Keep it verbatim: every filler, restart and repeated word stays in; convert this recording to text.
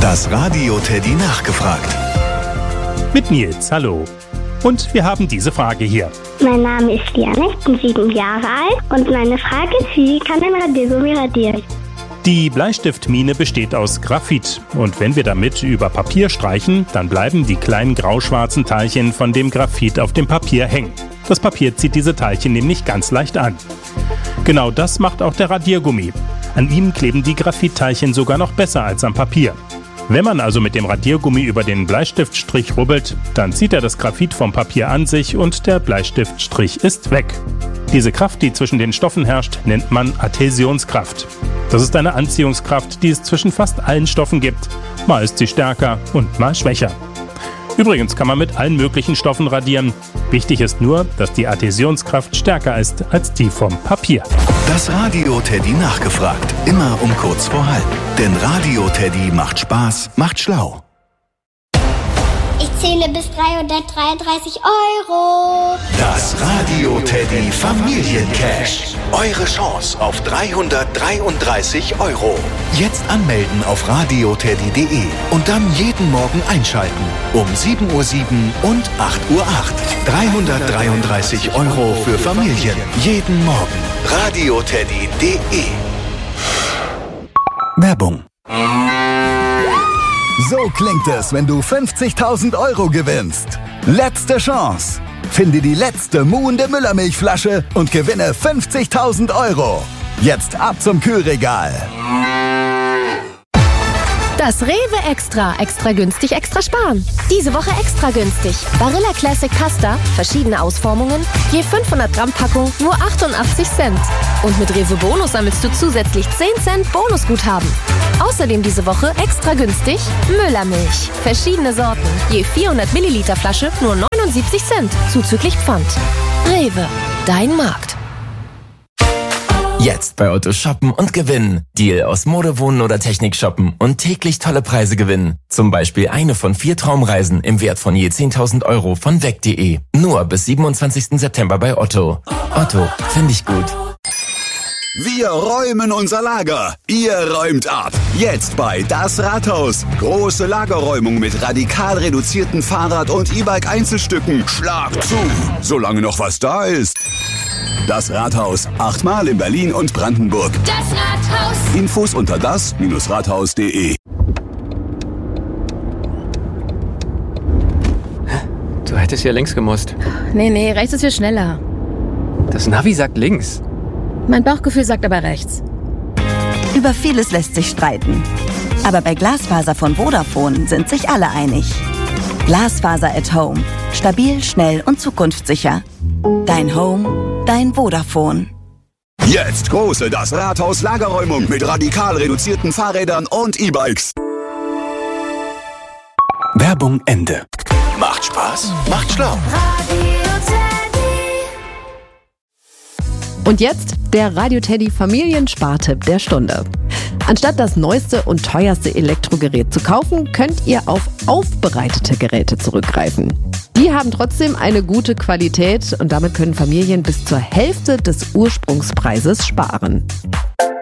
Das Radio Teddy nachgefragt. Mit Nils, hallo. Und wir haben diese Frage hier. Mein Name ist Diana, ich bin sieben Jahre alt und meine Frage ist, wie kann ein Radiergummi radieren? Die Bleistiftmine besteht aus Graphit und wenn wir damit über Papier streichen, dann bleiben die kleinen grauschwarzen Teilchen von dem Graphit auf dem Papier hängen. Das Papier zieht diese Teilchen nämlich ganz leicht an. Genau das macht auch der Radiergummi. An ihm kleben die Graphitteilchen sogar noch besser als am Papier. Wenn man also mit dem Radiergummi über den Bleistiftstrich rubbelt, dann zieht er das Graphit vom Papier an sich und der Bleistiftstrich ist weg. Diese Kraft, die zwischen den Stoffen herrscht, nennt man Adhäsionskraft. Das ist eine Anziehungskraft, die es zwischen fast allen Stoffen gibt. Mal ist sie stärker und mal schwächer. Übrigens kann man mit allen möglichen Stoffen radieren. Wichtig ist nur, dass die Adhäsionskraft stärker ist als die vom Papier. Das Radio Teddy nachgefragt. Immer um kurz vor halb. Denn Radio Teddy macht Spaß, macht schlau. Ich zähle bis dreihundertdreiunddreißig Euro. Das Radio Teddy Familiencash. Eure Chance auf dreihundertdreiunddreißig Euro. Jetzt anmelden auf radioteddy punkt de und dann jeden Morgen einschalten. Um sieben Uhr sieben und acht Uhr acht. dreihundertdreiunddreißig Euro für Familien. Jeden Morgen. radioteddy punkt de. Werbung. So klingt es, wenn du fünfzigtausend Euro gewinnst. Letzte Chance. Finde die letzte muhende Müllermilchflasche und gewinne fünfzigtausend Euro. Jetzt ab zum Kühlregal. Das Rewe Extra. Extra günstig, extra sparen. Diese Woche extra günstig. Barilla Classic Pasta, verschiedene Ausformungen, je fünfhundert Gramm Packung, nur achtundachtzig Cent. Und mit Rewe Bonus sammelst du zusätzlich zehn Cent Bonusguthaben. Außerdem diese Woche extra günstig Müllermilch. Verschiedene Sorten, je vierhundert Milliliter Flasche, nur neunundsiebzig Cent, zuzüglich Pfand. Rewe, dein Markt. Jetzt bei Otto shoppen und gewinnen. Deal aus Mode, Wohnen oder Technik shoppen und täglich tolle Preise gewinnen. Zum Beispiel eine von vier Traumreisen im Wert von je zehntausend Euro von weg punkt de. Nur bis siebenundzwanzigsten September bei Otto. Otto, finde ich gut. Wir räumen unser Lager. Ihr räumt ab. Jetzt bei Das Rathaus. Große Lagerräumung mit radikal reduzierten Fahrrad- und E-Bike-Einzelstücken. Schlag zu, solange noch was da ist. Das Rathaus. Achtmal in Berlin und Brandenburg. Das Rathaus. Infos unter das Rathaus punkt de. Du hättest ja links gemusst. Nee, nee, rechts ist viel schneller. Das Navi sagt links. Mein Bauchgefühl sagt aber rechts. Über vieles lässt sich streiten. Aber bei Glasfaser von Vodafone sind sich alle einig. Glasfaser at Home. Stabil, schnell und zukunftssicher. Dein Home, dein Vodafone. Jetzt große Das Rathaus Lagerräumung mit radikal reduzierten Fahrrädern und E-Bikes. Werbung Ende. Macht Spaß, macht schlau. Und jetzt der Radio Teddy Familienspartipp der Stunde. Anstatt das neueste und teuerste Elektrogerät zu kaufen, könnt ihr auf aufbereitete Geräte zurückgreifen. Die haben trotzdem eine gute Qualität und damit können Familien bis zur Hälfte des Ursprungspreises sparen.